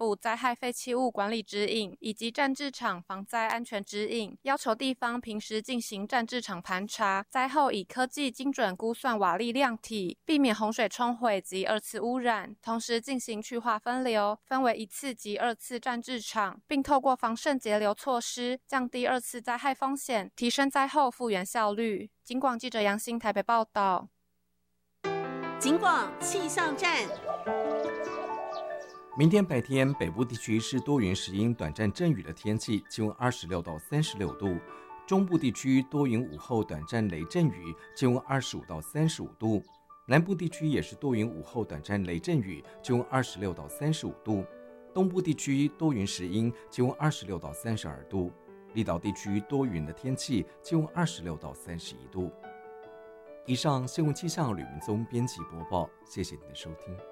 路灾害废弃物管理指引以及战置场防灾安全指引，要求地方平时进行战置场盘查，灾后以科技精准估算瓦砾量体，避免洪水冲毁及二次污染，同时进行去化分流，分为一次及二次战置场，并透过防渗截流措施，降低二次灾害风险，提升灾后复原效率。警广记者杨欣台北报道。 警广气象站。 明天白天北部地区是多云时阴短暂阵雨的天气，气温26到36度；中部地区多云午后短暂雷阵雨，气温25到35度；南部地区也是多云午后短暂雷阵雨，气温26到35度；东部地区多云时阴，气温26到32度；离岛地区多云的天气，气温26到31度。以上新闻气象吕明宗编辑播报，谢谢您的收听。